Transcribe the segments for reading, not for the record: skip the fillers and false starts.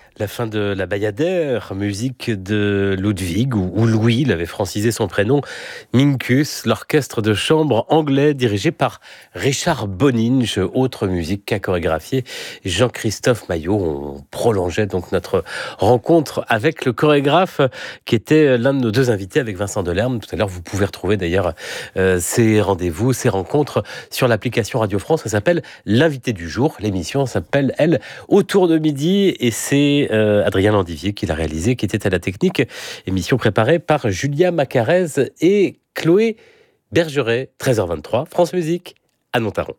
La fin de la Bayadère, musique de Ludwig, ou Louis, il avait francisé son prénom, Minkus, l'orchestre de chambre anglais dirigé par Richard Boninge, autre musique qu'a chorégraphié Jean-Christophe Maillot. On prolongeait donc notre rencontre avec le chorégraphe qui était l'un de nos deux invités avec Vincent Delerme. Tout à l'heure, vous pouvez retrouver d'ailleurs ces rendez-vous, ces rencontres sur l'application Radio France. Ça s'appelle L'invité du jour. L'émission s'appelle, elle, Autour de midi, et c'est Adrien Landivier qui l'a réalisé, qui était à la technique. Émission préparée par Julia Macarez et Chloé Bergeret. 13h23, France Musique, à Montaron.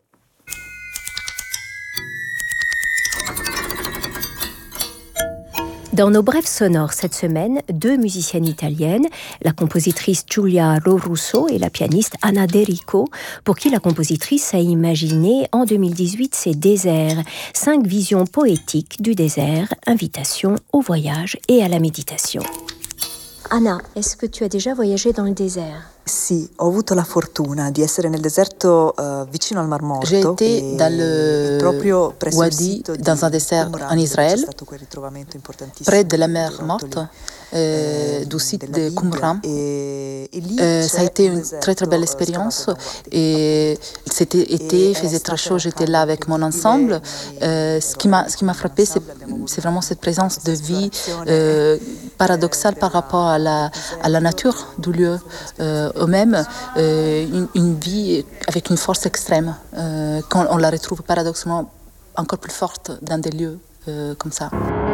Dans nos brèves sonores cette semaine, deux musiciennes italiennes, la compositrice Giulia Lorusso et la pianiste Anna De Rico, pour qui la compositrice a imaginé en 2018 ses déserts, 5 visions poétiques du désert, invitation au voyage et à la méditation. Anna, est-ce que tu as déjà voyagé dans le désert? Sì, ho avuto la fortuna di essere nel deserto vicino al Mar Morto. J'ai été dans le Wadi, dans un désert en Israël, près de la mer Morte, du site de Qumran. Ça a été une très très belle expérience. Et c'était été, il faisait très chaud, j'étais là avec mon ensemble. Ce qui m'a frappé, c'est vraiment cette présence de vie paradoxale par rapport à la nature du lieu. Ou même une vie avec une force extrême, quand on la retrouve paradoxalement encore plus forte dans des lieux comme ça.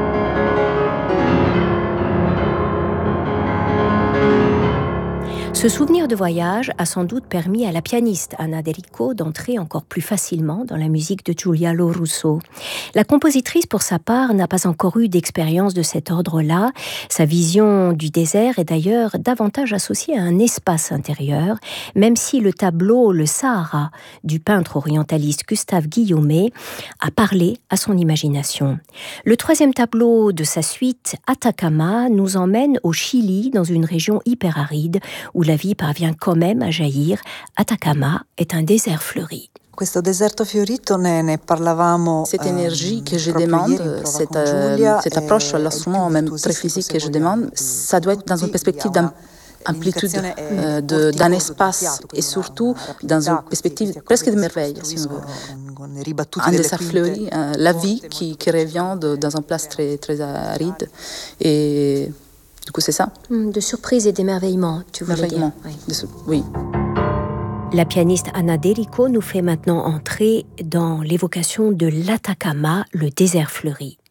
Ce souvenir de voyage a sans doute permis à la pianiste Anna De Rico d'entrer encore plus facilement dans la musique de Giulia Lorusso. La compositrice, pour sa part, n'a pas encore eu d'expérience de cet ordre-là. Sa vision du désert est d'ailleurs davantage associée à un espace intérieur, même si le tableau Le Sahara du peintre orientaliste Gustave Guillaumet a parlé à son imagination. Le troisième tableau de sa suite, Atacama, nous emmène au Chili, dans une région hyper-aride, où la vie parvient quand même à jaillir. Atacama est un désert fleuri. Cette énergie que je demande, cette approche à l'instrument, même très physique que je demande, ça doit être dans une perspective d'amplitude, d'un espace et surtout dans une perspective presque de merveille, si on veut. Un désert fleuri, la vie qui revient dans une place très, très aride. Et du coup, c'est ça. De surprise et d'émerveillement, tu voulais dire. Oui. La pianiste Anna De Rico nous fait maintenant entrer dans l'évocation de l'Atacama, le désert fleuri.